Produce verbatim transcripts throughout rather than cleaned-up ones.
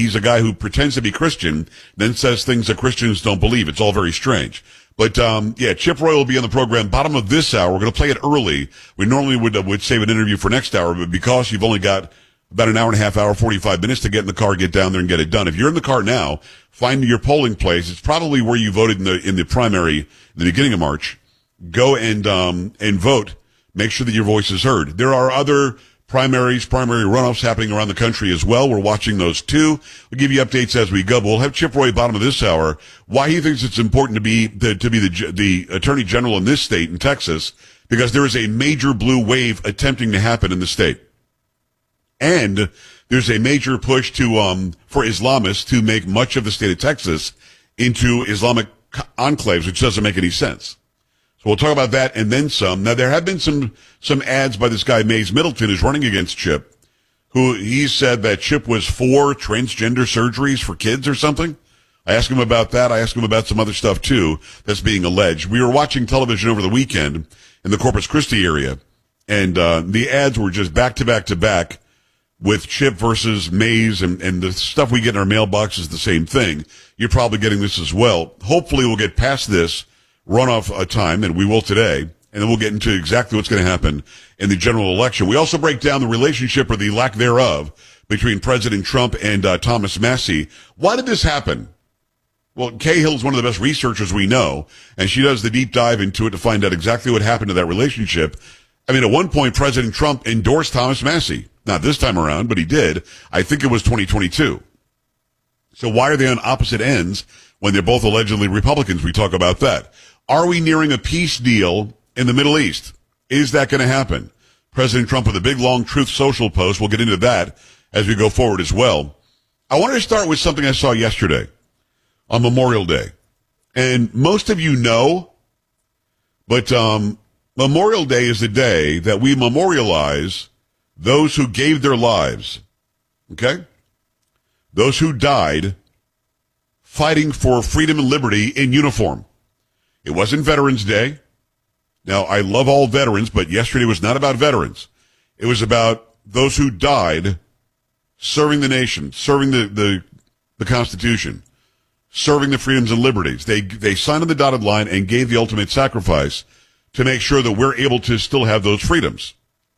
he's a guy who pretends to be Christian, then says things that Christians don't believe. It's all very strange. But, um, yeah, Chip Roy will be on the program bottom of this hour. We're going to play it early. We normally would, uh, would save an interview for next hour, but because you've only got about an hour and a half, hour, forty-five minutes to get in the car, get down there and get it done. If you're in the car now, find your polling place. It's probably where you voted in the, in the primary in the beginning of March. Go and, um, and vote. Make sure that your voice is heard. There are other primaries, primary runoffs happening around the country as well. We're watching those too. We'll give you updates as we go. But we'll have Chip Roy bottom of this hour, why he thinks it's important to be the, to be the the attorney general in this state, in Texas, because there is a major blue wave attempting to happen in the state, and there's a major push to um for Islamists to make much of the state of Texas into Islamic enclaves, which doesn't make any sense. So we'll talk about that and then some. Now, there have been some, some ads by this guy, Mays Middleton, who's running against Chip, who he said that Chip was for transgender surgeries for kids or something. I asked him about that. I asked him about some other stuff, too, that's being alleged. We were watching television over the weekend in the Corpus Christi area, and uh the ads were just back to back to back with Chip versus Mays, and, and the stuff we get in our mailbox is the same thing. You're probably getting this as well. Hopefully we'll get past this runoff uh, time, and we will today, and then we'll get into exactly what's going to happen in the general election. We also break down the relationship, or the lack thereof, between President Trump and uh, Thomas Massie. Why did this happen? Well, Cahill's one of the best researchers we know, and she does the deep dive into it to find out exactly what happened to that relationship. I mean, at one point, President Trump endorsed Thomas Massie. Not this time around, but he did. I think it was twenty twenty-two. So why are they on opposite ends when they're both allegedly Republicans? We talk about that. Are we nearing a peace deal in the Middle East? Is that going to happen? President Trump with a big, long Truth Social post. We'll get into that as we go forward as well. I wanted to start with something I saw yesterday on Memorial Day. And most of you know, but um, Memorial Day is the day that we memorialize those who gave their lives, okay? Those who died fighting for freedom and liberty in uniform. It wasn't Veterans Day. Now, I love all veterans, but yesterday was not about veterans. It was about those who died serving the nation, serving the, the, the Constitution, serving the freedoms and liberties. They, they signed on the dotted line and gave the ultimate sacrifice to make sure that we're able to still have those freedoms.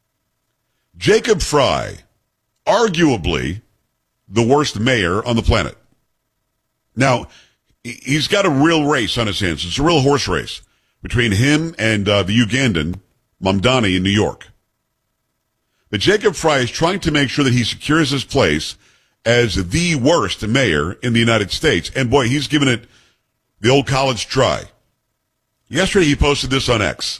Jacob Frey, arguably the worst mayor on the planet. Now, he's got a real race on his hands. It's a real horse race between him and uh, the Ugandan, Mamdani, in New York. But Jacob Frey is trying to make sure that he secures his place as the worst mayor in the United States. And boy, he's given it the old college try. Yesterday he posted this on X.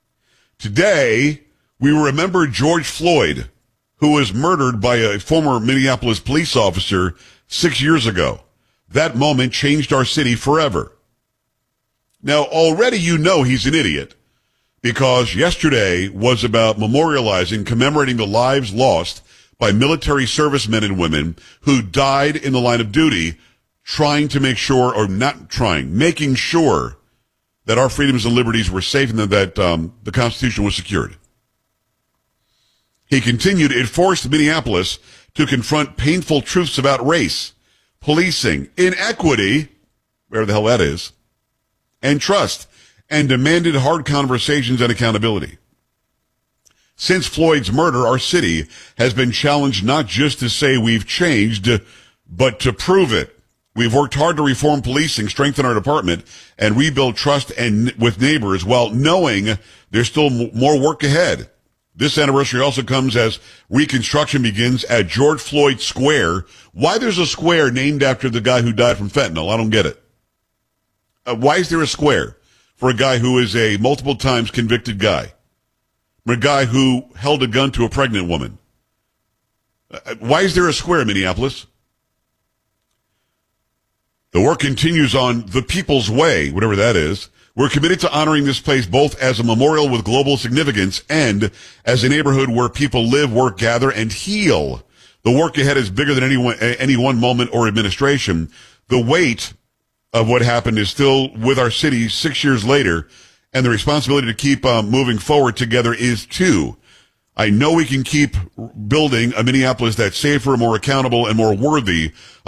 Today, we remember George Floyd, who was murdered by a former Minneapolis police officer six years ago. That moment changed our city forever. Now, already you know he's an idiot, because yesterday was about memorializing, commemorating the lives lost by military servicemen and women who died in the line of duty, trying to make sure, or not trying, making sure that our freedoms and liberties were safe and that um, the Constitution was secured. He continued, it forced Minneapolis to confront painful truths about race, policing, inequity, wherever the hell that is, and trust, and demanded hard conversations and accountability. Since Floyd's murder, our city has been challenged not just to say we've changed, but to prove it. We've worked hard to reform policing, strengthen our department, and rebuild trust and with neighbors while knowing there's still m- more work ahead. This anniversary also comes as reconstruction begins at George Floyd Square. Why there's a square named after the guy who died from fentanyl, I don't get it. Uh, why is there a square for a guy who is a multiple times convicted guy? For a guy who held a gun to a pregnant woman? Uh, why is there a square in Minneapolis? The work continues on the People's Way, whatever that is. We're committed to honoring this place both as a memorial with global significance and as a neighborhood where people live, work, gather, and heal. The work ahead is bigger than any one, any one moment or administration. The weight of what happened is still with our city six years later, and the responsibility to keep um, moving forward together is too. I know we can keep building a Minneapolis that's safer, more accountable, and more worthy